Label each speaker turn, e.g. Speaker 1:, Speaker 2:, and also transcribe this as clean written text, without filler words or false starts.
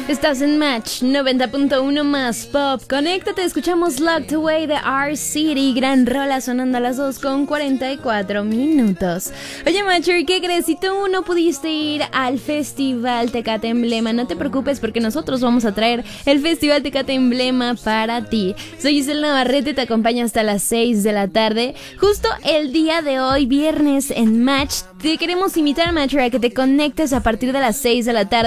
Speaker 1: Estás en Match 90.1 más pop. Conéctate, escuchamos Locked Away de R-City. Gran rola sonando a las 2:44. Oye, Matcher, ¿qué crees? Si tú no pudiste ir al Festival Tecate Emblema, no te preocupes porque nosotros vamos a traer el Festival Tecate Emblema para ti. Soy Giselle Navarrete, te acompaño hasta las 6 de la tarde. Justo el día de hoy, viernes en Match, te queremos invitar, Matcher, a que te conectes a partir de las 6 de la tarde